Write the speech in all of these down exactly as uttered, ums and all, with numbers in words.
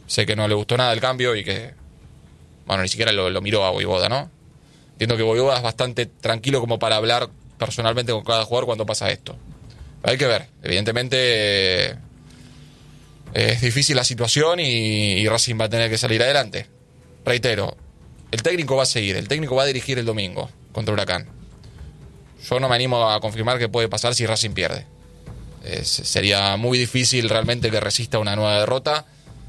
sé que no le gustó nada el cambio y que, bueno, ni siquiera lo, lo miró a Vojvoda, ¿no? Entiendo que Vojvoda es bastante tranquilo como para hablar personalmente con cada jugador cuando pasa esto. Pero hay que ver, evidentemente eh, es difícil la situación y, y Racing va a tener que salir adelante. Reitero, el técnico va a seguir, el técnico va a dirigir el domingo contra Huracán. Yo no me animo a confirmar qué puede pasar si Racing pierde. Es, sería muy difícil realmente que resista una nueva derrota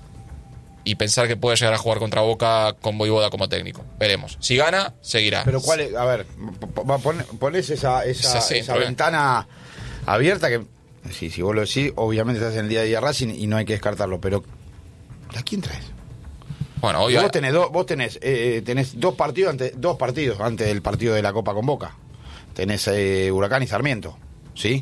y pensar que puede llegar a jugar contra Boca con Vojvoda como técnico. Veremos. Si gana, seguirá. Pero cuál es, a ver, ponés esa, esa, sí, esa ventana abierta que, sí, si vos lo decís, obviamente estás en el día a día Racing y no hay que descartarlo, pero ¿a quién traes? Bueno, hoy vos tenés, do, vos tenés, eh, tenés dos partidos antes, dos partidos antes del partido de la Copa con Boca. Tenés eh, Huracán y Sarmiento, ¿sí?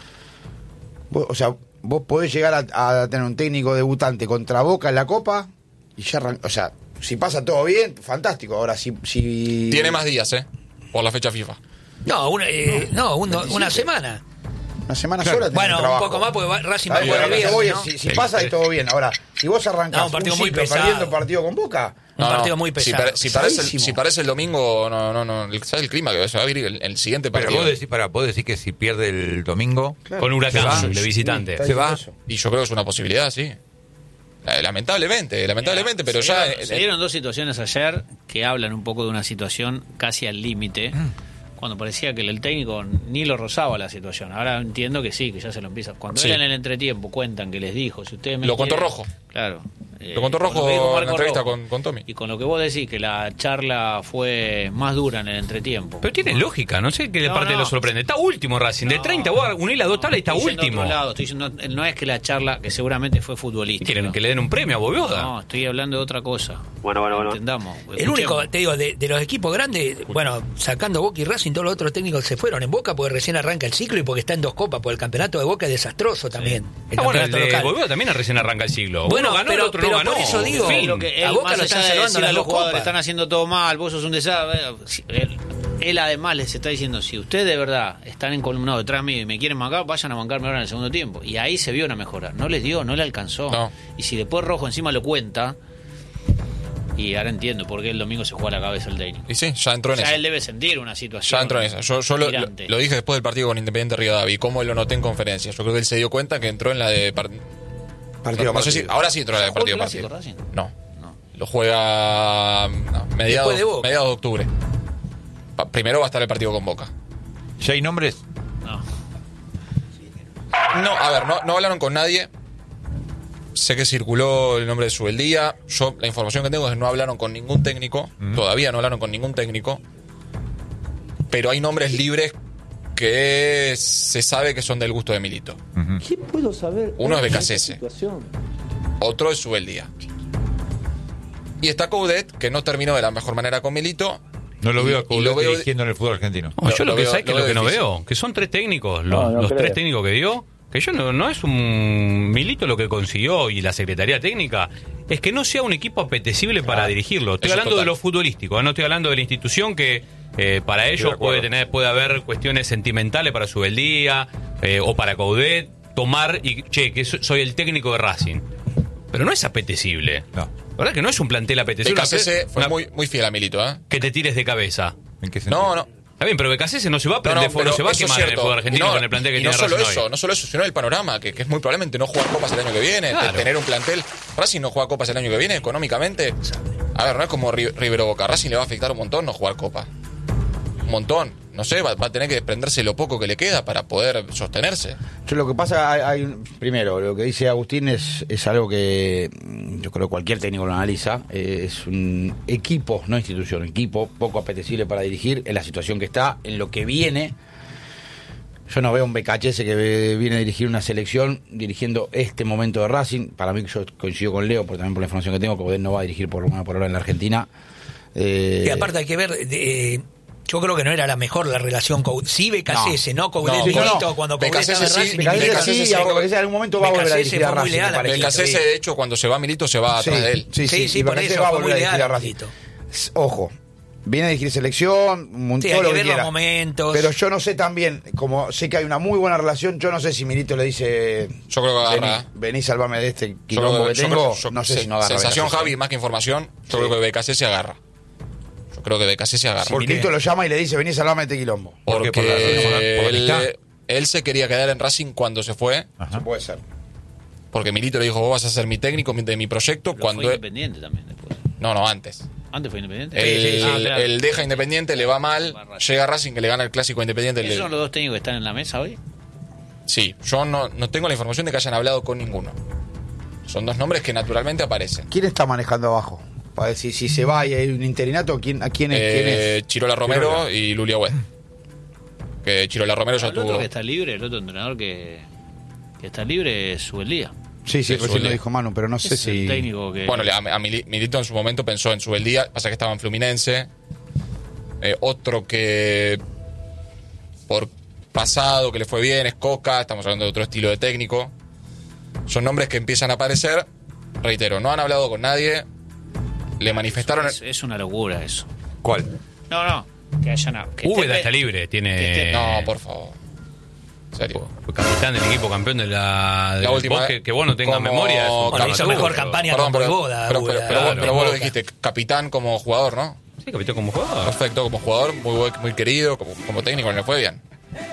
Vos, o sea, vos podés llegar a, a tener un técnico debutante contra Boca en la Copa y ya arran- o sea, si pasa todo bien, fantástico. Ahora, si... si... Tiene más días, ¿eh? Por la fecha FIFA. No, una, eh, no, un- una semana. Una semana Claro. sola tenés Bueno, un trabajo. poco más porque va- Racing va a Ahí, jugar el lo que viernes, voy es, ¿no? Si, si pasa y todo bien. Ahora, si vos arrancás No, un partido un muy ciclo pesado. perdiendo un partido con Boca... Un partido muy Si, pesado. pare- si, parece el, Pesadísimo. si parece el domingo, no, no, no. ¿Sabes el clima que se va a vivir el, el siguiente Pero partido? vos decís, para, vos decís que si pierde el domingo, Claro. Con Se va. Huracán de visitante. Está se va. diciendo eso. Y yo creo que es una posibilidad, sí. Eh, Lamentablemente, lamentablemente, pero se ya... dieron, eh, se dieron dos situaciones ayer que hablan un poco de una situación casi al límite, cuando parecía que el técnico ni lo rozaba la situación. Ahora entiendo que sí, que ya se lo empieza. Cuando Sí. él en el entretiempo cuentan que les dijo, si ustedes me Lo contó quieren- Rojo. Claro. eh, Lo contó con Rojo que dijo en Marco la entrevista Rojo. con, con Tommy. Y con lo que vos decís, que la charla fue más dura en el entretiempo. Pero tiene lógica, no sé qué No, parte no. lo sorprende. Está último Racing, de No. treinta, vos unís las dos tablas y está Estoy yendo a último. otro lado, estoy yendo- no es que la charla, que seguramente fue futbolística. ¿Quieren que le den un premio a Vojvoda? No, estoy hablando de otra cosa. Bueno, bueno, bueno. Entendamos. El único, Escuchemos. te digo, de, de los equipos grandes, bueno, sacando Boca y Racing, todos los otros técnicos se fueron en Boca porque recién arranca el ciclo y porque está en dos copas, porque el campeonato de Boca es desastroso también. El Ah, bueno, el campeonato de local. Vojvoda también recién arranca el siglo. Bueno, Uno ganó, pero- el otro pero no ganó. por eso digo, Fin. Lo que A él, Boca más lo allá están de salvando decirle las a los dos jugadores copas. están haciendo todo mal, vos sos un desastre. si- Él, él además les está diciendo, si ustedes de verdad están encolumnados detrás mío y me quieren bancar, vayan a bancarme ahora en el segundo tiempo. Y ahí se vio una mejora. No les dio, no le alcanzó. No. Y si después Rojo encima lo cuenta, y ahora entiendo por qué el domingo se juega a la cabeza el técnico. Y sí, ya entró en Ya eso. él debe sentir una situación. Ya entró en eso. Yo, yo lo, lo, tirante. lo dije después del partido con Independiente Rivadavia y cómo lo noté en conferencia. Yo creo que él se dio cuenta que entró en la de... par- Partido a no sé si, partido. ahora sí entró en la de ¿Jugó el partido a clásico partido. Racing? No. No. Lo juega no, mediados, Después de Boca. mediados de octubre. Pa- primero va a estar el partido con Boca. ¿ya hay nombres? No. No, a ver, no, no hablaron con nadie. Sé que circuló el nombre de Subeldía. Yo, la información que tengo es que no hablaron con ningún técnico. Mm. Todavía no hablaron con ningún técnico. Pero hay nombres libres que se sabe que son del gusto de Milito. Ujú. ¿Qué puedo saber? Uno es hoy de esta Becasese. situación? Otro es Subeldía. Y está Coudet, que no terminó de la mejor manera con Milito. No lo Y- veo a y Coudet lo veo- dirigiendo en el fútbol argentino. No, yo Lo- lo, lo que veo- sé que lo lo veo que no difícil. veo, que son tres técnicos, los, No, no los creo. tres técnicos que dio, que yo no, no es un Milito lo que consiguió y la Secretaría Técnica, es que no sea un equipo apetecible para dirigirlo. Estoy eso hablando total. de lo futbolístico, no estoy hablando de la institución que eh, para de ellos acuerdo. puede tener puede haber cuestiones sentimentales para Subeldía eh, o para Coudet, tomar y, che, que so- soy el técnico de Racing. Pero no es apetecible. No. La verdad que no es un plantel apetecible. Becasese Una- fue una- muy, muy fiel a Milito, ¿eh? que te tires de cabeza. ¿En qué sentido? No, no. Está bien, pero Becasese no se va a No, prender no, fuego, no pero se va a eso es quemar en el cierto. fútbol argentino No, con el plantel que y tiene no solo Racing eso, hoy. no solo eso, sino el panorama, que, que es muy probablemente no jugar copas el año que viene, Claro. de tener un plantel. Racing no juega copas el año que viene, económicamente. A ver, no es como Ri- River o Boca. Racing le va a afectar un montón no jugar copa. Un montón. No sé, va, va a tener que desprenderse lo poco que le queda para poder sostenerse. Yo lo que pasa, hay, hay un- primero, lo que dice Agustín es, es algo que mm, yo creo que cualquier técnico lo analiza. eh, es un equipo, no institución, equipo poco apetecible para dirigir en la situación que está, en lo que viene. Yo no veo un Becachese que ve- viene a dirigir una selección dirigiendo este momento de Racing. Para mí, yo coincido con Leo, porque también por la información que tengo, que Coudet no va a dirigir por, por ahora en la Argentina. Eh, Y aparte hay que ver, eh, yo creo que no era la mejor la relación con sí Becasese, no, Coudet No, Milito, no, no. cuando Coudet Becasese estaba en sí, Racing y Becasese Milito sí, Becasese- ahora Becasese en algún momento va a volver a Becasese dirigir a fue muy Racing, leal me a parece. Milito, Becasese, sí. de hecho, cuando se va Milito, se va Sí, atrás de él. sí, sí, Sí, sí, por Becasese eso va a fue volver muy a dirigir leal a a Racing. Milito. S- Ojo, Viene a dirigir selección, un- Sí, todo hay lo que que ver los quiera. momentos. Pero yo no sé también, como sé que hay una muy buena relación, yo no sé si Milito le dice... Yo creo que agarra. Vení, vení, salvame de este Yo creo quilombo que yo tengo. creo- yo- no sé se- si no agarra. Sensación, B K C. Javi, más que información. Yo Sí. creo que B K C se agarra. Yo creo que B K C se agarra. Si Milito lo llama y le dice, vení, salvame de este quilombo. ¿Por qué? Porque ¿Por la- por la- por la él, amistad? él se quería quedar en Racing cuando se fue. Ajá. Se puede ser. Porque Milito le dijo, vos vas a ser mi técnico de mi proyecto. Pero cuando fue él- Independiente también después. No, no, antes. Antes fue Independiente. Él, Ah, claro. él deja Independiente, le va mal. Va a Racing. Llega a Racing, que le gana el clásico a Independiente. ¿Esos le- son los dos técnicos que están en la mesa hoy? Sí, yo no, no tengo la información de que hayan hablado con ninguno. Son dos nombres que naturalmente aparecen. ¿Quién está manejando abajo? Para decir, si se va y hay un interinato, ¿quién, ¿a quién es? ¿Quién Eh, es? Chirola Romero y Lulia Wed. Que Chirola Romero ya El otro tuvo. que está libre, el otro entrenador que, que está libre es Subeldía. Sí, sí, Sí, recién suele. lo dijo Manu, pero no sé Es si... el técnico que... Bueno, le- a, a Mili- Milito en su momento pensó en Subeldía, pasa que estaba en Fluminense. Eh, otro que por pasado que le fue bien es Coca, estamos hablando de otro estilo de técnico. Son nombres que empiezan a aparecer. Reitero, no han hablado con nadie. Le manifestaron. es, es una locura eso. ¿Cuál? No, no. Que hayan... Que Úbeda esté- está libre, que tiene. esté- No, por favor. En serio. Fue capitán del equipo campeón de la. La del última Bosque, vez, que vos no tengas como- memoria. es un Bueno, Bueno, hizo dramaturgo. mejor campaña Perdón, con pero, Boivoda. pero, pero, Boivoda. pero vos- claro, pero vos lo Boca. dijiste, capitán como jugador, ¿no? Sí, capitán como jugador. Perfecto, como jugador, muy buen- muy querido, como, como técnico, no le fue bien.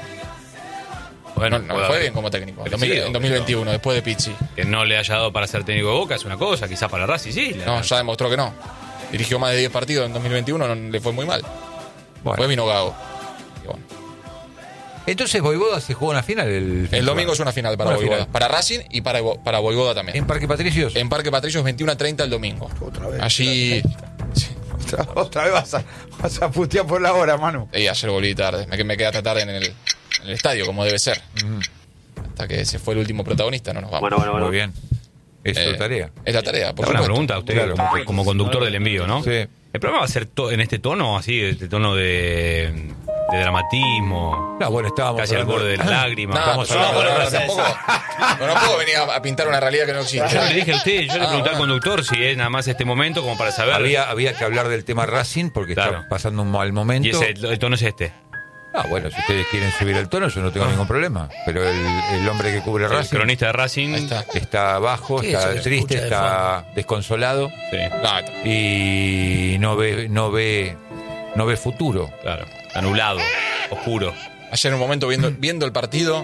Bueno, No, no le jugador fue bien como técnico. En, merecido, dos mil en dos mil veintiuno, después de Pizzi. Que no le haya dado para ser técnico de Boca es una cosa, quizás para Racing sí. le- No, ya demostró que no. Dirigió más de diez partidos en dos mil veintiuno, no le fue muy mal. Bueno. Fue vino Gago. Y bueno. Entonces Voivoda se jugó en la final el, El domingo es una final para Una Voivoda. final. Para Racing y para, para Voivoda también. En Parque Patricios. En Parque Patricios, veintiuno a treinta el domingo. Otra vez. Allí. Sí. Otra, otra vez vas a, vas a putear por la hora, Manu. Y ayer volví tarde. Me, me quedé hasta tarde en el, en el estadio, como debe ser. Hasta que se fue el último protagonista, no nos vamos. Bueno, bueno, bueno. Muy bien. Es Eh, tu tarea. Es la tarea, por Una supuesto. pregunta a usted Claro. como, como conductor del envío, ¿no? Sí. ¿El programa va a ser to- en este tono, así, este tono de, de dramatismo? No, bueno, estábamos Casi al hablando- borde de la lágrima. No, Estamos pero no, hablando de no, no, Racing. tampoco. No, no puedo venir a, a pintar una realidad que no existe. Yo no le dije a usted, yo le Ah, pregunté al bueno. conductor si es nada más este momento como para saber. Había, había que hablar del tema Racing porque Claro. está pasando un mal momento. Y ese, el tono es este. Ah, bueno, si ustedes quieren subir el tono, yo no tengo ningún problema. Pero el, el hombre que cubre El Racing cronista de Racing. Ahí está. está abajo, Sí, está eso se triste, escucha de está desconsolado Sí, No, está- y no ve, no ve, no ve futuro. claro. Anulado, oscuro. ayer en un momento viendo, viendo el partido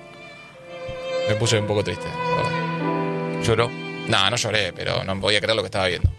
me puse un poco triste. la verdad. Lloró No, no lloré, pero no podía creer lo que estaba viendo.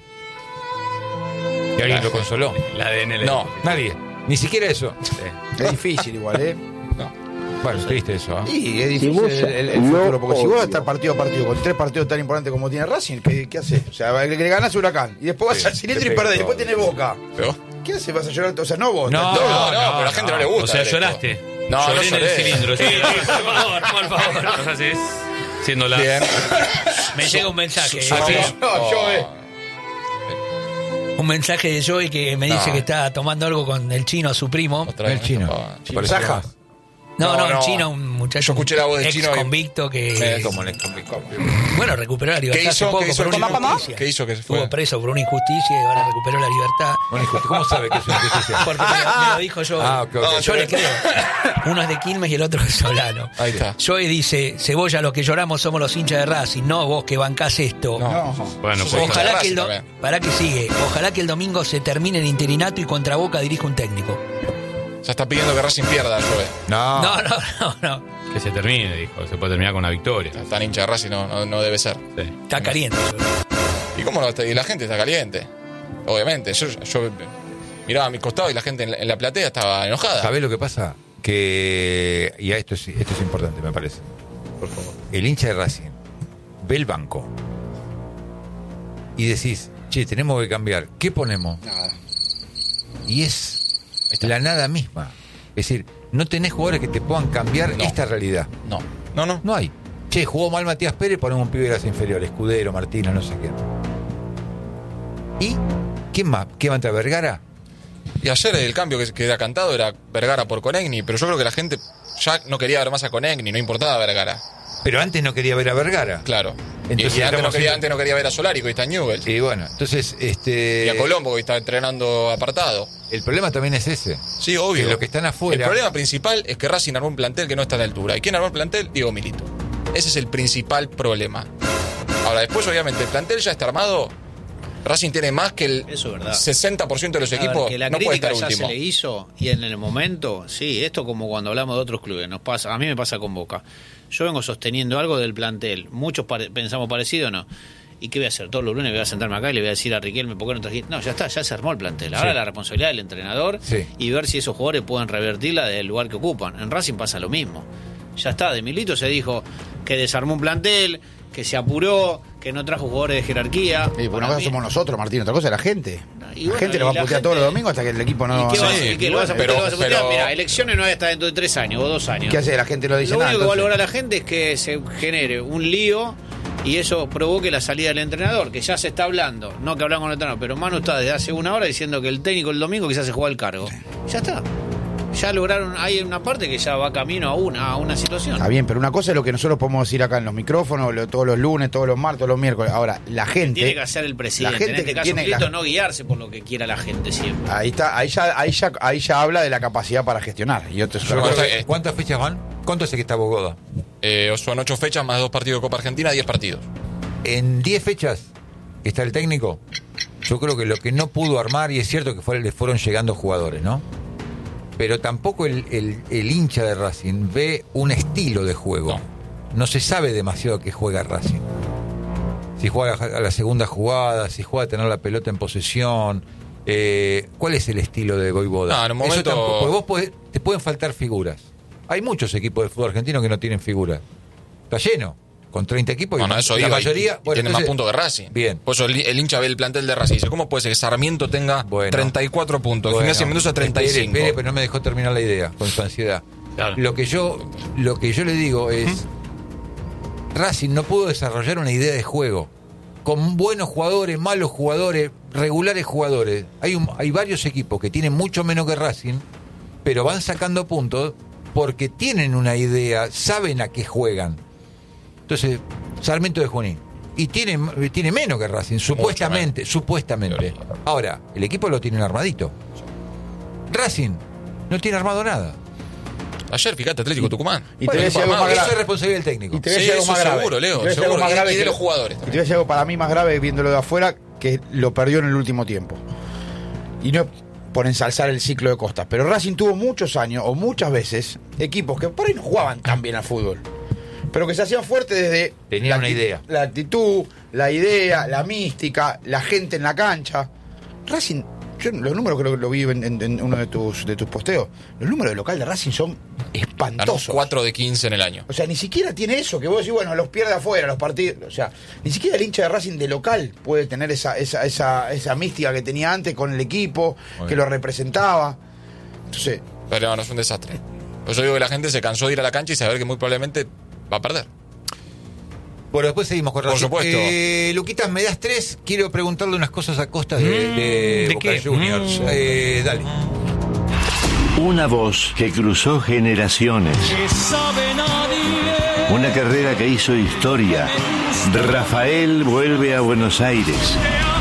y alguien lo consoló. El A D N le- No. Nadie, ni siquiera eso. Sí. Es difícil igual, ¿eh? No. Bueno, es triste eso. ¿eh? Y es difícil el, el- el futuro, porque si vos vas a estar partido a partido con tres partidos tan importantes como tiene Racing, ¿qué, qué haces? O sea, le, le ganás a Huracán y después vas Sí, al cilindro te y perdés, pega después tenés Boca. ¿Pero? ¿Qué haces? ¿Vas a llorar? O sea, no vos. No, todo. No, no, no, pero a la gente no, le gusta. O sea, ver esto. lloraste. No, Lloré no en el lloré. cilindro. Sí, por favor, por favor. Nos haces siendo la. Bien. Me llega un mensaje. Su- eh, su- No, oh. yo, eh. Un mensaje de Joey que me dice No. que está tomando algo con el chino, su primo. Otra vez El chino. me tocaba. Me pareció Saja. más. No, no, No, no. un chino, un muchacho. Yo escuché la voz del ex chino y- convicto que. Me- Como le complicó. Bueno, recuperó la libertad ¿Qué hace hizo? poco ¿Qué hizo por el una chino? injusticia. ¿Qué hizo que se fue? Estuvo preso por una injusticia y ahora recuperó la libertad. Bueno, hijo, ¿cómo sabe que es una injusticia? Porque me, lo- me lo dijo yo. Ah, ok, ok. No, yo le creo. Uno es de Quilmes y el otro es Solano. Ahí está. Joey dice, Cebolla, los que lloramos somos los hinchas de Racing, no vos que bancás esto. No. Bueno, Yo pues. soy- Ojalá Racing que el do- también. para que sigue. Ojalá que el domingo se termine el interinato y contra Boca dirija un técnico. Ya está pidiendo que Racing pierda, Joe. No. No, no, no, no. Que se termine, dijo. Se puede terminar con una victoria. Tan hincha de Racing no, no, no debe ser. Sí. Está caliente. ¿Y cómo no está? Y la gente está caliente. Obviamente. Yo, yo miraba a mi costado y la gente en la, en la platea estaba enojada. ¿Sabés lo que pasa? Que, y esto es, esto es importante, me parece. Por favor. El hincha de Racing ve el banco y decís, che, tenemos que cambiar. ¿Qué ponemos? Nada. Y es la nada misma. Es decir, no tenés jugadores que te puedan cambiar No. esta realidad. No. No, no. No hay. Che, jugó mal Matías Pérez, ponemos un pibe de las inferiores, Escudero, Martínez, no sé qué. ¿Y quién más? ¿Qué va a entrar? ¿Vergara? Y ayer el cambio que, que era cantado era Vergara por Conegni, pero yo creo que la gente ya no quería ver más a Conegni, no importaba Vergara. Pero antes no quería ver a Vergara. Claro. Entonces, y, y antes, no estamos quería, en- antes no quería ver a Solari, que hoy está en Newell's. Y bueno, entonces, este. Y a Colombo, que hoy está entrenando apartado. El problema también es ese. Sí, obvio. Que los que están afuera. El problema principal es que Racing armó un plantel que no está a la altura. ¿Y quién armó el plantel? Diego Milito. Ese es el principal problema. Ahora, después, obviamente, el plantel ya está armado. Racing tiene más que el Eso es verdad. sesenta por ciento de los A ver, equipos. que la No puede crítica estar ya último. se le hizo y en el momento, sí, esto como cuando hablamos de otros clubes, nos pasa, a mí me pasa con Boca. Yo vengo sosteniendo algo del plantel, muchos pare- pensamos parecido o no. ¿Y qué voy a hacer? Todos los lunes voy a sentarme acá y le voy a decir a Riquelme, ¿por qué no trajiste? No, ya está, ya se armó el plantel. Ahora Sí. la responsabilidad del entrenador Sí. y ver si esos jugadores pueden revertirla del lugar que ocupan. En Racing pasa lo mismo. Ya está, de Milito se dijo que desarmó un plantel, que se apuró, que no trajo jugadores de jerarquía. Y pues una Para cosa mí- somos nosotros, Martín, otra cosa es la gente. Y la bueno, gente y lo va a la putear gente- todos los domingos hasta que el equipo no... ¿Y qué, vas, Sí, y qué lo vas a pero- putear? ¿Lo vas a putear? pero- Mira, elecciones no hay hasta dentro de tres años o dos años. ¿Qué hace? La gente lo dice Lo nada. único que va a entonces- lograr la gente es que se genere un lío y eso provoque la salida del entrenador, que ya se está hablando. No que hablamos con el entrenador, pero Manu está desde hace una hora diciendo que el técnico el domingo quizás se juega el cargo. Ya está. Ya lograron, hay una parte que ya va camino a una, a una situación. Está bien, pero una cosa es lo que nosotros podemos decir acá en los micrófonos, lo- todos los lunes, todos los martes, todos los miércoles. Ahora, la gente... Tiene que hacer el presidente. la gente en este que caso, tiene Milito, la- no guiarse por lo que quiera la gente siempre. Ahí está, ahí ya, ahí ya, ahí ya habla de la capacidad para gestionar. Y otro es otra Yo cosa. creo que- ¿Cuántas fechas van? ¿Cuánto hace que está Bogoda? Eh, son ocho fechas más dos partidos de Copa Argentina, diez partidos. En diez fechas que está el técnico, yo creo que lo que no pudo armar, y es cierto que fue, le fueron llegando jugadores, ¿no? Pero tampoco el, el- el hincha de Racing ve un estilo de juego. No. No se sabe demasiado que juega Racing. Si juega a la segunda jugada, si juega a tener la pelota en posesión. eh, ¿Cuál es el estilo de Voivoda? No, en un Eso momento- tampoco, porque vos podés- te pueden faltar figuras. Hay muchos equipos de fútbol argentino que no tienen figuras. Está lleno, con treinta equipos. y Bueno, eso la iba. y- mayoría y bueno, tiene entonces- más puntos que Racing. Bien. Por eso el, el hincha ve el plantel de Racing y dice, ¿cómo puede ser que Sarmiento tenga Bueno. treinta y cuatro puntos? Bueno, Gimnasia Mendoza treinta y cinco. Espere, espere, pero no me dejó terminar la idea con su ansiedad. Claro. Lo que yo lo que yo le digo es Racing no pudo desarrollar una idea de juego con buenos jugadores, malos jugadores, regulares jugadores. Hay un, hay varios equipos que tienen mucho menos que Racing, pero van sacando puntos porque tienen una idea, saben a qué juegan. Entonces, Sarmiento de Junín y tiene tiene menos que Racing, supuestamente, supuestamente. Ahora, el equipo lo tienen armadito. Racing no tiene armado nada. Ayer, fíjate, Atlético Tucumán. Y te Bueno, voy a decir algo armado, más eso grave. es responsabilidad del técnico. Y te voy a Sí, decir algo eso más grave. seguro, Leo, Y te voy a decir seguro. algo más Y- grave y de que- los jugadores Y te voy a decir algo para mí más grave viéndolo de afuera, que lo perdió en el último tiempo. Y no por ensalzar el ciclo de Costas. Pero Racing tuvo muchos años, o muchas veces, equipos que por ahí no jugaban tan bien al fútbol. Pero que se hacían fuertes desde... Tenían la una acti- idea. La actitud, la idea, la mística, la gente en la cancha. Racing... Yo los números creo que lo vi en, en- en uno de tus, de tus posteos. Los números de local de Racing son Ganó espantosos. cuatro de quince en el año. O sea, ni siquiera tiene eso, que vos decís, bueno, los pierde afuera, los partidos. O sea, ni siquiera el hincha de Racing de local puede tener esa, esa, esa, esa mística que tenía antes con el equipo, Muy que bien. lo representaba. Entonces, Pero no, no es un desastre. Pues yo digo que la gente se cansó de ir a la cancha y saber que muy probablemente va a perder. Bueno, después seguimos con Por Racing. supuesto. Eh, Luquitas, me das tres. Quiero preguntarle unas cosas a Costas de, de ¿de Boca qué? Juniors. Mm. Eh, dale. Una voz que cruzó generaciones. Una carrera que hizo historia. Rafael vuelve a Buenos Aires.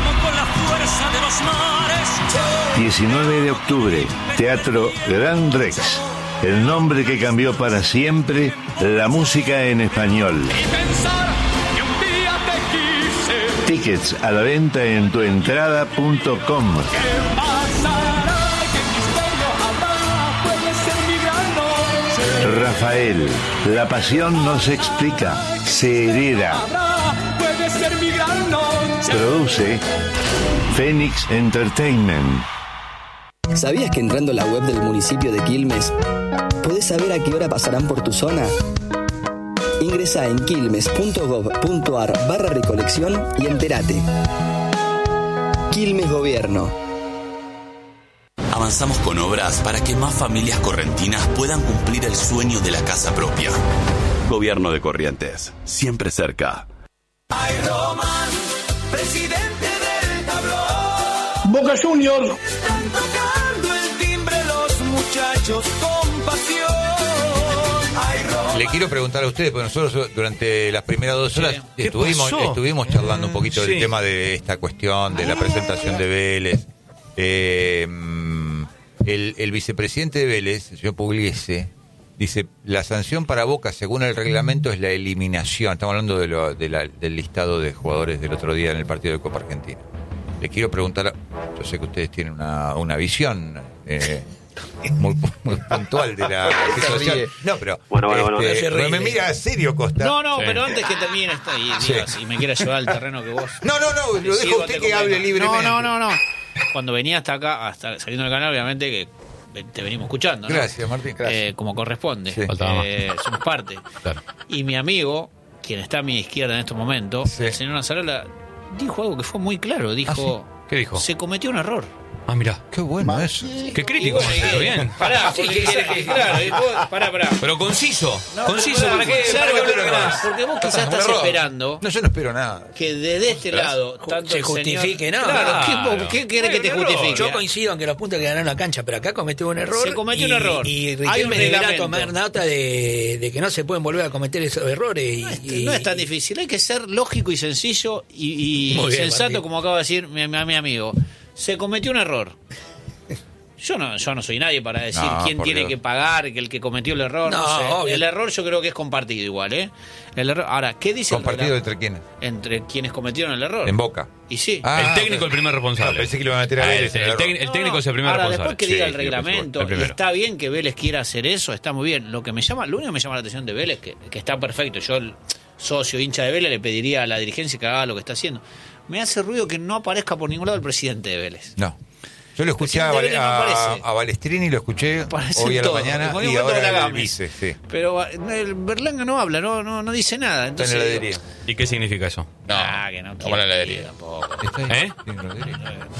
diecinueve de octubre, Teatro Gran Rex. El nombre que cambió para siempre la música en español. Tickets a la venta en tuentrada punto com. Rafael, la pasión no se explica, se hereda. Produce Phoenix Entertainment. ¿Sabías que entrando a la web del municipio de Quilmes podés saber a qué hora pasarán por tu zona? Ingresa en quilmes punto gov punto ar barra recolección y entérate. Quilmes Gobierno. Avanzamos con obras para que más familias correntinas puedan cumplir el sueño de la casa propia. Gobierno de Corrientes, siempre cerca. Ay, Román, presidente del tablón. Boca Juniors. Están tocando el timbre los muchachos con pasión. Le quiero preguntar a ustedes, porque nosotros durante las primeras dos horas Sí. ¿Qué estuvimos pasó? estuvimos charlando un poquito Sí. del tema de esta cuestión, de la presentación de Vélez. Eh, mm, el, el vicepresidente de Vélez, el señor Pugliese, dice, la sanción para Boca, según el reglamento, es la eliminación. Estamos hablando de lo, de la- del listado de jugadores del otro día en el partido de Copa Argentina. Le quiero preguntar, yo sé que ustedes tienen una, una visión eh, muy, muy puntual de la situación. ríe. No, pero, Bueno, bueno, bueno. este, No se ríe. me mira serio, Costa. No, no, Sí. pero antes que termine esta y Sí. digas, y me quieras llevar al terreno que vos. No, no, no, lo dejo Sigo a usted te que hable comento. libremente. No, no, no, no. Cuando venía hasta acá, hasta saliendo del canal, obviamente que te venimos escuchando, ¿no? Gracias, Martín. Eh, como corresponde. Sí. Faltaba Eh, somos parte. Claro. Y mi amigo, quien está a mi izquierda en estos momentos, Sí. el señor Nazarola, dijo algo que fue muy claro. Dijo, ¿Qué dijo? se cometió un error. Ah, mirá. Qué bueno eso. Qué crítico, Y bueno, Marcelo, y- bien. Pará, porque quiere que- claro, y vos- pará, pará. Pero conciso. No, conciso, pero ¿para qué? claro, ¿Para qué pero hablar pará, más? porque vos quizás Un estás error. esperando No, yo no espero nada. que desde este lado tanto se el justifique, señor- ¿no? Claro, ¿qué, Claro. ¿qué quiere que te Bueno, error. justifique? Yo coincido en que los puntos que ganaron la cancha, pero acá cometió un error. Se cometió y, un error. Y Hay Riquelme un deberá reglamento. tomar nota de, de que no se pueden volver a cometer esos errores. Y, No es, y- no es tan difícil, hay que ser lógico y sencillo y, y Muy bien, sensato, Martín. como acaba de decir mi, mi- mi amigo. Se cometió un error. Yo no, yo no soy nadie para decir No, quién por tiene Dios. que pagar, que el que cometió el error. No, No, sé. obvio. El error yo creo que es compartido igual, ¿eh? El error. Ahora, ¿qué dice el ¿Compartido reglamento? entre quiénes? Entre quienes cometieron el error. En Boca. Y sí. Ah, El técnico el primer responsable. No, pensé que lo iban a meter a Ah, Vélez el, en el el error. tec- el No, técnico no. es el primer Ahora, responsable. después que diga Sí, el sí, reglamento, el y primero. está bien que Vélez quiera hacer eso, está muy bien. Lo que me llama, lo único que me llama la atención de Vélez, que, que está perfecto, yo, el socio hincha de Vélez, le pediría a la dirigencia que haga lo que está haciendo. Me hace ruido que no aparezca por ningún lado el presidente de Vélez. No. Yo lo escuché a, Presidente Val- Vélez no a, aparece. a Balestrini, lo escuché Aparecen hoy a la todos. mañana En y cualquier momento ahora el Galagames. vice, sí. Pero el Berlanga no habla, no, no, no dice nada. Está en Entonces, la digo, heladería. ¿Y qué significa eso? No, ah, que no como en la quiere heladería. tampoco. Está ahí. ¿Eh? Sí, en la heladería.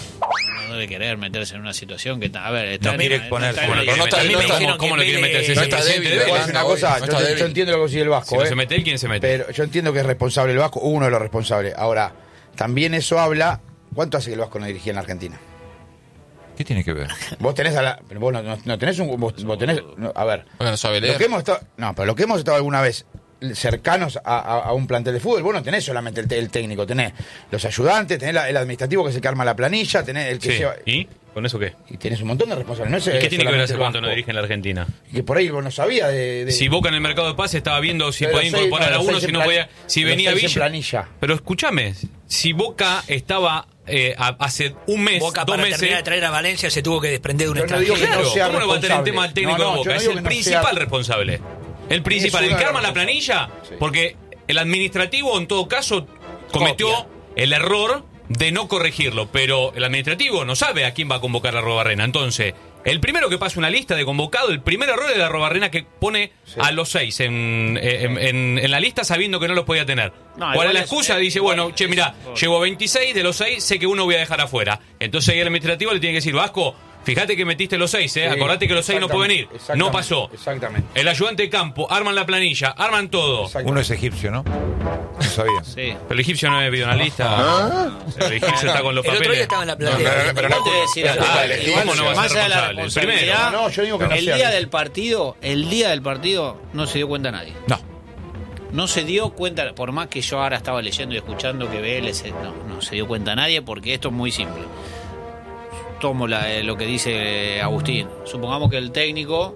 No debe querer meterse en una situación que está, a ver, está No en- quiere está exponerse. en- Bueno, pero no está- ¿cómo- no está- ¿Cómo, cómo que no quiere Vélez- meterse no ese está presidente débil, de Voy a Vélez? decir una hoy, cosa, no yo, está yo débil. entiendo lo que dice el Vasco, Si no ¿eh? se mete él, ¿quién se mete? Pero yo entiendo que es responsable el Vasco, uno de los responsables. Ahora, también eso habla. ¿Cuánto hace que el Vasco no dirigía en la Argentina? ¿Qué tiene que ver? Vos tenés a la. Pero vos no, no- no tenés un. Vos, vos tenés. no, a ver. Porque no sabe Lo leer. que hemos estado, no, pero lo que hemos estado alguna vez cercanos a, a- a un plantel de fútbol, vos no tenés solamente el, te- el técnico, tenés los ayudantes, tenés la- el administrativo que es el que arma la planilla, tenés el que Sí. lleva. ¿Y? ¿Con eso qué? Y tenés un montón de responsables. No es, ¿Y qué es tiene que ver solamente hace el cuánto no Vasco. dirige en la Argentina? Y que por ahí vos no sabías de. de- Si Boca en el mercado de pase estaba viendo si de podía los seis- incorporar no, a los uno, seis si en no plan- podía, si los venía seis en Villa. planilla. Pero escúchame, si Boca estaba eh, a- hace un mes, Boca dos para meses. terminar de traer a Valencia se tuvo que desprender de un Yo no digo que extranjero. no Claro, sea ¿cómo no va a tener en responsable? tema al técnico No, no, de yo Boca? no Es digo el que no principal sea- responsable. El principal, Es el uno que de arma los la planilla, Sí. porque el administrativo en todo caso cometió Copia. el error de no corregirlo, pero el administrativo no sabe a quién va a convocar la Robarrena. Entonces, el primero que pasa una lista de convocado, el primer error es de la Robarrena que pone Sí. a los seis en, en, en- en la lista sabiendo que no los podía tener. No, ¿Cuál igual es la es- excusa? eh, Dice, igual bueno, es- che, mirá, es- llevo veintiséis, de los seis sé que uno voy a dejar afuera. Entonces ahí el administrativo le tiene que decir, Vasco, fíjate que metiste los seis, ¿eh? Sí, Acordate que los seis no pueden venir. exactamente, No pasó. Exactamente. El ayudante de campo, arman la planilla, arman todo. Exacto. Uno es egipcio, ¿no? No sabía. Sí. Pero el egipcio no es videoanalista. El egipcio está con los El otro día papeles. estaba en la No, platea. pero- pero Igual no- te voy a decir no, algo. Ah, el Igual, ¿cómo no va a más ser allá de la responsable? El primero. responsabilidad, No, yo digo que no el sea. día del partido, el día del partido no se dio cuenta nadie. No. No se dio cuenta, por más que yo ahora estaba leyendo y escuchando que Vélez, eh, no, no se dio cuenta nadie porque esto es muy simple. Tomo la- eh, lo que dice eh, Agustín. Supongamos que el técnico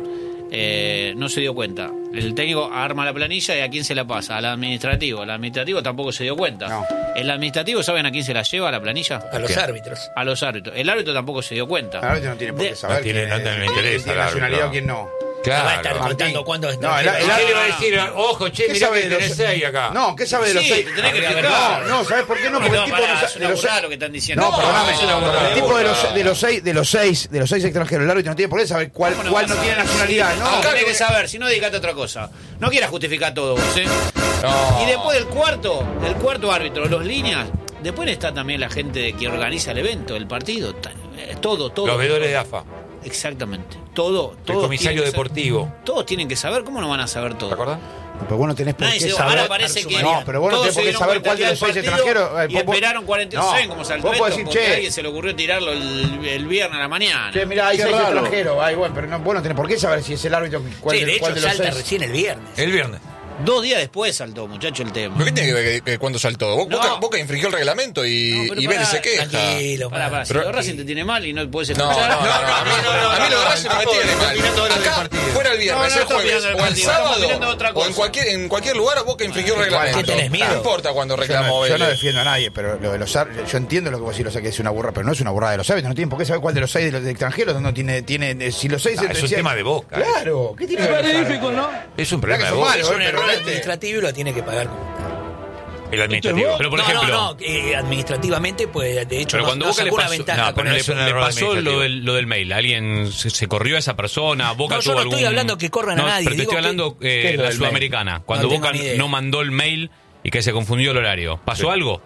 eh, no se dio cuenta. El técnico arma la planilla y ¿a quién se la pasa? Al administrativo. El administrativo tampoco se dio cuenta. No. El administrativo, ¿saben a quién se la lleva la planilla? A los ¿Qué? árbitros. A los árbitros. El árbitro tampoco se dio cuenta. El árbitro no tiene por De- qué saber. No tiene- quién no es- tiene quién interés tiene al nacionalidad árbitro. o quién no. No va a estar Claro. Martín. contando cuántos No, el- el- ¿Qué le va a no, decir? Ojo, che, ¿Qué mirá sabe que de los tenés seis? seis acá. No, ¿qué sabe de los Sí, seis? te tenés que No, fijar. no, ¿sabes por qué no? Porque el No, tipo pará, no sa- es de una los burrada seis- lo que están diciendo. No, perdóname. es una burrada. El tipo de los, de los seis, de los seis, de los seis extranjeros, el árbitro no tiene por qué saber cuál, ¿Cómo no cuál vas no a tiene saber? nacionalidad. No, No, tenés que saber, si no, dedicate a otra cosa. No quieras justificar todo vos, ¿eh? No. Y después del cuarto, del cuarto árbitro, los líneas, después está también la gente que organiza el evento, el partido, ta- eh, todo, todo. Los veedores de A F A. Exactamente. Todo, El todo. comisario deportivo. Todos tienen que saber, ¿cómo no van a saber todo? ¿Te acordás? Pero vos no tenés por Nadie qué se- saber. ahora parece que No, pero vos no todos tenés por se qué dieron saber cuenta cuál de al los seis partido extranjeros. eh, y vos- vos- esperaron cuarenta y dos No, años como saltó vos podés esto, decir, porque a che, alguien se le ocurrió tirarlo el, el viernes a la mañana. che, mirá, hay Qué seis raro. extranjeros. Ay, bueno, pero no, vos no tenés por qué saber si es el árbitro cuál, Sí, de cuál hecho de los salta seis. recién el viernes. El viernes. Dos días después saltó, muchacho, el tema. ¿Pero qué tiene que ver que, que cuando saltó? Boca, No. Boca, Boca infringió el reglamento y, No, pero y pará, Vélez se queja. Tranquilo, Pará, pará, si Pero- lo Racing te tiene mal y no puedes No, no, no, escuchar. no, a mí, a mí lo de Racing no me tiene mal. Acá, fuera el viernes, No, no el estoy jueves, opinando del o el partido, estamos sábado, opinando de otra o en cosa. cualquier, en cualquier lugar Boca infringió el reglamento. ¿Qué tenés miedo? No importa cuando Yo reclamó no, yo no Vélez. defiendo a nadie, pero lo de los ar- yo entiendo lo que vos decís, lo sé que es una burra, pero no es una burrada de los árbitros, no tienen por qué saber cuál de los seis de los de extranjeros no tiene, tiene eh, si los seis Ah, es un tema de Boca. Claro, ¿qué tiene que ver? ¿no? Es un Mirá problema que de son Boca. malos, Es un eh, pero error este- administrativo y lo tiene que pagar como tal. El administrativo. Pero por no, ejemplo. no, no, eh, administrativamente, pues de hecho, Pero no, cuando no Boca le sacó una pasó, ventaja no, con pero le, eso. un le error pasó lo administrativo. del, lo del mail. Alguien se, se corrió a esa persona. Boca No, yo tuvo no estoy algún- hablando que corran a No, nadie, Pero te digo estoy que- hablando ¿qué eh, es lo la del sudamericana. Cuando No tengo Boca ni idea. no mandó el mail y que se confundió el horario. ¿Pasó Sí. algo?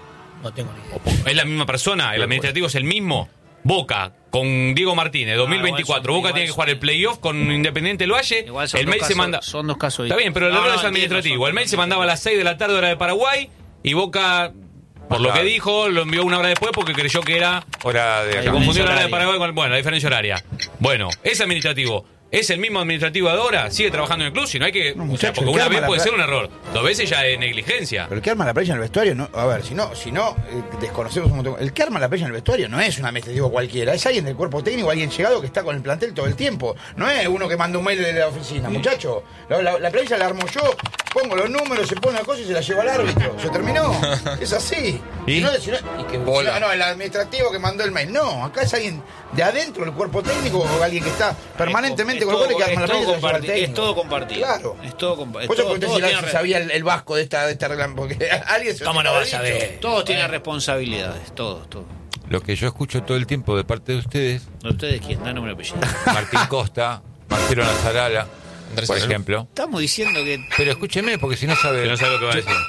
No tengo ni idea. ¿Es la misma persona? ¿El administrativo es el mismo? Boca con Diego Martínez, dos mil veinticuatro. igual son- Boca igual tiene que son- jugar el playoff con Independiente del Valle. Igual son El dos mail se casos- manda. son dos casos Está bien, pero el No, error no, es administrativo. entiendo, El mail son- se mandaba a las seis de la tarde hora de Paraguay y Boca, por lo que dijo, lo envió una hora después porque creyó que era. Hora de Se acá. confundió la hora de horaria. Paraguay con. Bueno, la diferencia horaria. Bueno, es administrativo. ¿Es el mismo administrativo de ahora? ¿Sigue trabajando en el club? Si no hay que. No, o sea, muchacho, porque el que una arma vez la puede pla- ser un error. Dos veces ya es negligencia. Pero el que arma la playa en el vestuario, no, a ver, si no, si no eh, desconocemos un montón. El que arma la playa en el vestuario no es un administrativo cualquiera, es alguien del cuerpo técnico, alguien llegado que está con el plantel todo el tiempo. No es uno que manda un mail de la oficina, muchacho. La, la, la playa la armo yo, pongo los números, se pone una cosa y se la lleva al árbitro. Se terminó. Es así. ¿Y? Si no, si no- y que, Bola. no, no, el administrativo que mandó el mail. No, acá es alguien de adentro del cuerpo técnico o alguien que está permanentemente Es con el todo- gol y que arma la es todo playa y se la lleva al comparti- técnico. es todo compartido. Claro. Es todo compartido. Por eso pregunté si, la- si sabía el, el vasco de esta, de esta regla, porque alguien se ¿Cómo no lo vas a había dicho. ver? Todos tienen responsabilidades, todos, todos. Lo que yo escucho todo el tiempo de parte de ustedes, ¿Ustedes quién? Da nombre y apellido. Martín Costa, Marcelo Nazarala, Andrés por Azul. ejemplo. Estamos diciendo que Pero escúcheme, porque si no sabe. Que no sabe lo que va a Yo- decir.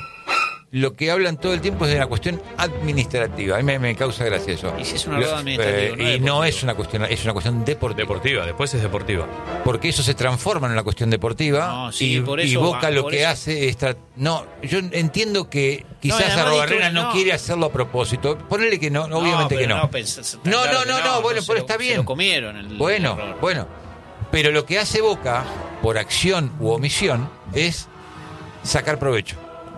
Lo que hablan todo el tiempo es de la cuestión administrativa. A mí me, me causa gracia eso. Y si es una Lo- rueda administrativa, eh, no y deportiva. no es una cuestión, es una cuestión deportiva. Deportiva, después es deportiva. Porque eso se transforma en una cuestión deportiva. No, sí, y, por y eso Boca va, lo por que eso. hace es. tra- No, yo entiendo que quizás además Arrobarrena dijo, no, no. quiere hacerlo a propósito. Ponele que no, obviamente pero que no. No, pensá- está No, claro no, que no, no, bueno, se pero lo- está se bien. lo comieron el Bueno, el error. bueno. Pero lo que hace Boca, por acción u omisión, es sacar provecho.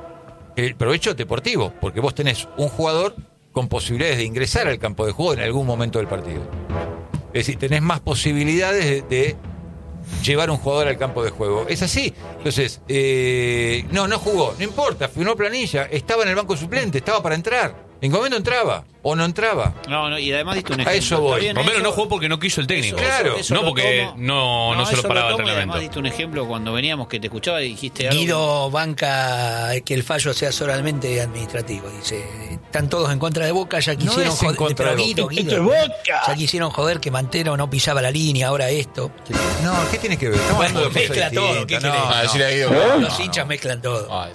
El provecho deportivo, porque vos tenés un jugador con posibilidades de ingresar al campo de juego en algún momento del partido. Es decir, tenés más posibilidades de, de llevar un jugador al campo de juego. Es así. Entonces, eh, no, no jugó, no importa, firmó planilla, estaba en el banco suplente, estaba para entrar. En momento entraba o no entraba. No, no, y además diste un A ejemplo. eso Está voy. bien, Romero eso- no jugó porque no quiso el técnico. eso- Claro. eso No lo porque tomo. no, no se lo eso paraba el tomo y reglamento. además diste un ejemplo cuando veníamos que te escuchaba y dijiste algo. Guido banca que el fallo sea solamente administrativo. Dice, están todos en contra de Boca, ya quisieron es en joder. contra pero de Guido, Boca. Guido, ya quisieron joder que Mantero no pisaba la línea, ahora esto. No, ¿qué tiene que ver? Estamos Bueno, hablando de cosas mezcla todo, ¿qué distintas. querés? No, Ah, no. decirle a Guido. Los hinchas mezclan todo. Ay,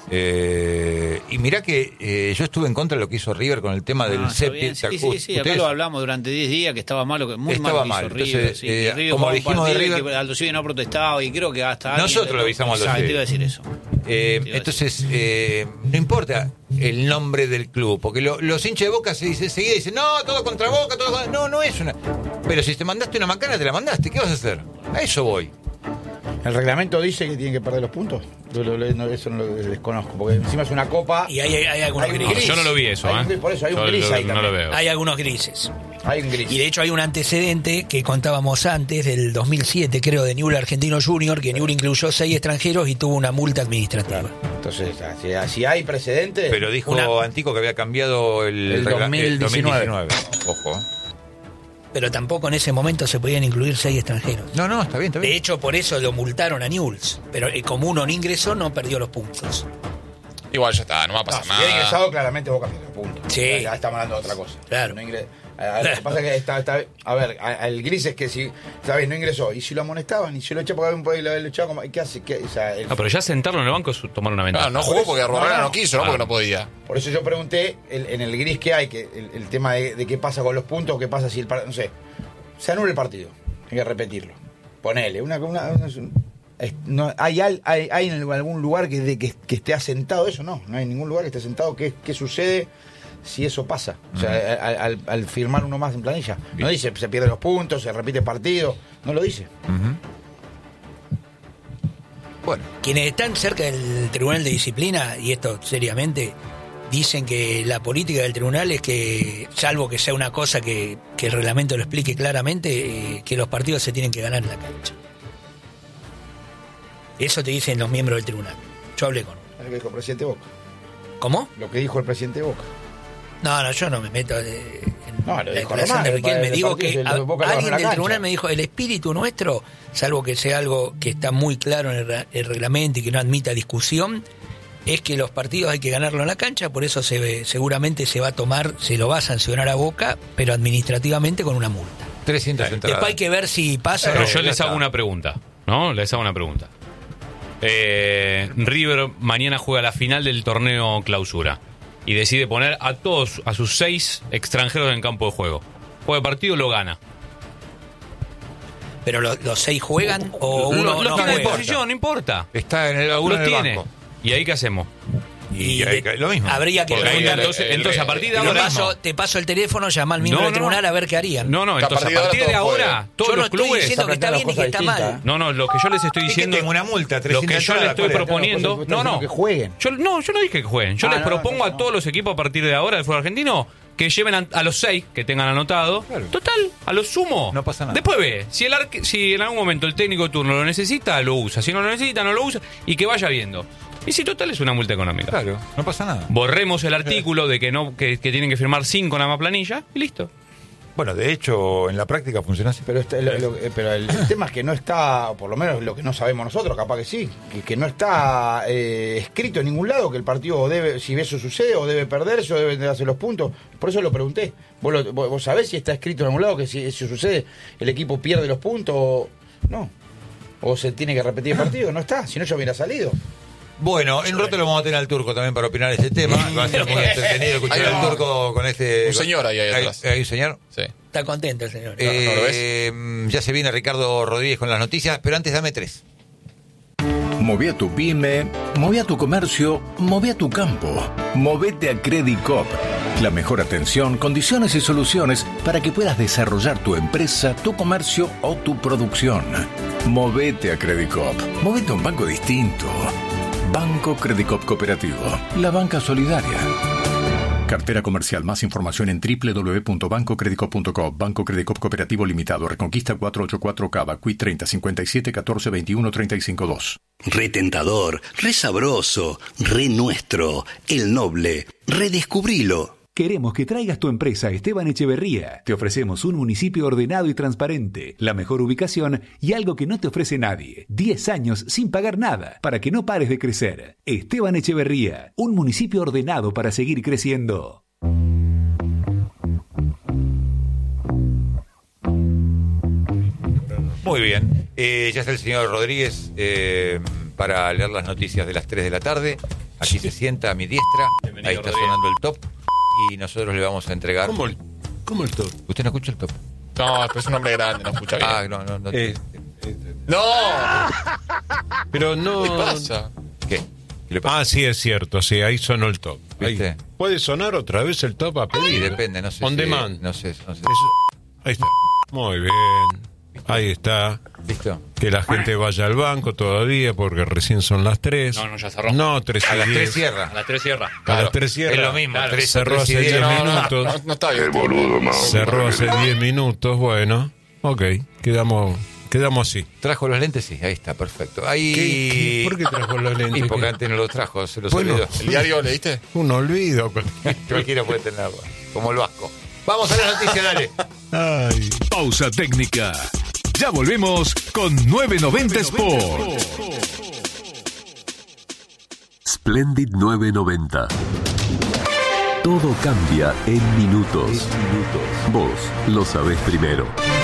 Eh, y mirá que eh, yo estuve en contra de lo que hizo River con el tema del Ah, está séptimo. bien. Sí, sí, sí, acá lo hablamos durante diez días que estaba malo, que muy Estaba mal que hizo mal. River. Entonces, sí, eh, que River como jugaba un dijimos de partido y River- que Aldo Civi no ha protestado y creo que hasta alguien- Nosotros le avisamos a Aldo Exacto, Civi. te iba a decir eso. Eh, Te iba a entonces, eh, no importa el nombre del club, porque lo- los hinchas de Boca se dice, seguida dicen, no, todo contra Boca, todo contra-". No, no es una... Pero si te mandaste una macana, te la mandaste, ¿qué vas a hacer? A eso voy. ¿El reglamento dice que tienen que perder los puntos? Yo lo- lo- no, eso no lo desconozco, porque encima es una copa. Y hay, hay algunos Hay un grises. gris. Yo no lo vi eso, Hay un- ¿eh? por eso hay un Yo gris lo- ahí no también. lo veo. Hay algunos grises. Hay un gris. Y de hecho hay un antecedente que contábamos antes, del dos mil siete, creo, de Newell's Argentino Junior, que Newell's incluyó seis extranjeros y tuvo una multa administrativa. Entonces, si, si hay precedentes. Pero dijo Una- Antico que había cambiado el, El regla- dos mil diecinueve. Ojo. Pero tampoco en ese momento se podían incluir seis extranjeros. No, no, está bien, está De bien. hecho, por eso lo multaron a Newell's. Pero eh, como uno no ingresó, no perdió los puntos. igual ya está, no va a No, pasar si hubiera nada. ingresado, claramente Boca pierde puntos. Sí. Ya, ya estamos hablando de otra cosa. Claro. No ingre- a- a- Lo que pasa es que está, está- a ver, a- el gris es que si, ¿sabes? No ingresó. Y si lo amonestaban y se lo echó porque había un lo, lo echaba como. ¿Qué hace? ¿Qué? O sea, el- No, pero ya sentarlo en el banco es tomar una ventaja. Claro, no jugó porque Arborrena No, no, no. quiso, no porque no podía. Por eso yo pregunté el- en el gris que hay, que el, el tema de, de qué pasa con los puntos, qué pasa si el partido. No sé. Se anula el partido. Hay que repetirlo. Ponele. Una, una, una- es- no, ¿hay, al- hay, hay en algún lugar que, de- que, que esté asentado eso? No, no hay ningún lugar que esté asentado. ¿Qué, qué sucede si eso pasa? O sea, al, al- al firmar uno más en planilla. No dice se pierden los puntos, se repite partido. No lo dice. Bueno, Quienes están cerca del Tribunal de Disciplina, y esto seriamente, dicen que la política del tribunal es que, salvo que sea una cosa que, que el reglamento lo explique claramente, eh, que los partidos se tienen que ganar en la cancha. Eso te dicen los miembros del tribunal. Yo hablé con uno. Lo que dijo el presidente Boca. ¿Cómo? Lo que dijo el presidente Boca. No, no, yo no me meto eh, en No, lo la dijo declaración Román, de el Riquelme. padre del Digo partido, que el a- de Boca lo ganó alguien en la del cancha. tribunal me dijo, el espíritu nuestro, salvo que sea algo que está muy claro en el, re- el reglamento y que no admita discusión, es que los partidos hay que ganarlo en la cancha, por eso se seguramente se va a tomar, se lo va a sancionar a Boca, pero administrativamente con una multa. trescientas entradas. Después hay que ver si pasa o Pero no. yo les hago una pregunta, ¿no? Les hago una pregunta. Eh, River mañana juega la final del torneo clausura y decide poner a todos, a sus seis extranjeros en campo de juego. Juega el partido, lo gana. Pero lo- los seis juegan o uno Lo- los no tiene a juega. disposición, no importa. Está en el, uno Los en el tiene. banco. ¿Y ahí qué hacemos? Y, hay que- lo mismo. Habría que Porque ahí preguntar. entonces, entonces a partir de Te ahora... paso, te paso el teléfono, llama al miembro No, del no. tribunal a ver qué harían. No, no, Que a entonces a partir de partir de ahora ahora, todos Yo no los estoy clubes... diciendo que está bien y que está distintas, mal. No, no, lo que yo les estoy Es que diciendo... tengo una multa, Lo que trescientas yo les entradas, estoy ¿cuál es? proponiendo... Está No, no. diciendo que jueguen. Yo, no, yo no dije que jueguen. Yo Ah, les no, propongo no, a no. todos los equipos a partir de ahora del fútbol argentino que lleven a, a los seis que tengan anotado. Claro. Total, a lo sumo. No pasa nada. Después ve, si, el arque- si en algún momento el técnico de turno lo necesita, lo usa. Si no lo necesita, no lo usa. Y que vaya viendo. Y si total es una multa económica. Claro, no pasa nada. Borremos el artículo de que no que, que tienen que firmar cinco nada más planilla y listo. Bueno, de hecho, en la práctica funciona así. Pero, este- lo- lo- eh, pero el, el tema es que no está, o por lo menos lo que no sabemos nosotros, capaz que sí, que, que no está eh, escrito en ningún lado que el partido debe, si eso sucede, o debe perderse, o debe darse los puntos. Por eso lo pregunté. ¿Vos, lo- vos- vos sabés si está escrito en algún lado que si eso sucede, el equipo pierde los puntos? O, no. O se tiene que repetir el partido. No está, si no ya hubiera salido. Bueno, en un rato lo vamos a tener al Turco también para opinar este tema. Va a ser muy entretenido escuchar Hay un- al Turco con este... un señor ahí, ahí atrás. ¿Hay un señor? Sí. Está contento el señor. no lo ves. Eh, ya se viene Ricardo Rodríguez con las noticias, pero antes dame tres. Mové a tu pyme, mové a tu comercio, mové a tu campo. Movete a Credit Cop. La mejor atención, condiciones y soluciones para que puedas desarrollar tu empresa, tu comercio o tu producción. Movete a Credit Cop. Movete a un banco distinto. Banco Credit Cop Cooperativo. La banca solidaria. Cartera comercial. Más información en doble u doble u doble u punto banco credit cop punto com. Banco Credit Cop Cooperativo Limitado. Reconquista cuatrocientos ochenta y cuatro Cava. Q I treinta cincuenta y siete catorce veintiuno treinta y cinco dos. Re tentador, re sabroso, re nuestro, el noble. Redescubrilo. Queremos que traigas tu empresa a Esteban Echeverría. Te ofrecemos un municipio ordenado y transparente, la mejor ubicación y algo que no te ofrece nadie. diez años sin pagar nada, para que no pares de crecer. Esteban Echeverría, un municipio ordenado para seguir creciendo. Muy bien. Eh, ya está el señor Rodríguez eh, para leer las noticias de las tres de la tarde. Aquí se sienta a mi diestra. Bienvenido, Ahí está Rodríguez. sonando el top. Y nosotros le vamos a entregar. ¿Cómo el, cómo el top? ¿Usted no escucha el top? No, pero es un hombre grande, no escucha bien. Ah, no, no, no. Eh, ¡No! pero no. ¿Qué pasa? ¿Qué? ¿Qué le pasa? Ah, sí, es cierto, sí, ahí sonó el top. Ahí. ¿Viste? ¿Puede sonar otra vez el top a Sí, pedir? depende, no sé. On si- demand. No sé, no sé. Eso- ahí está. Muy bien. Ahí está. ¿Listo? Que la gente vaya al banco todavía porque recién son las tres. No, no, ya cerró. No, tres y A las diez. tres cierra. A las tres cierra. A las tres cierra. Es lo mismo. Claro. tres, Cerró tres y hace diez. diez No, no, minutos. no, no está bien. Cerró hace diez minutos. Bueno, ok. Quedamos, quedamos así. ¿Trajo los lentes? Sí, ahí está, perfecto. Ahí... ¿Qué- qué- ¿Por qué trajo los lentes? Y porque ¿Qué? antes no los trajo, se los Bueno. olvidó. ¿El diario leíste? Un olvido. Cualquiera puede tenerlo, como el Vasco. Vamos a la noticia, dale. Ay. Pausa técnica. Ya volvemos con nueve noventa Sport. Splendid nueve noventa. Todo cambia en minutos. Vos lo sabés primero.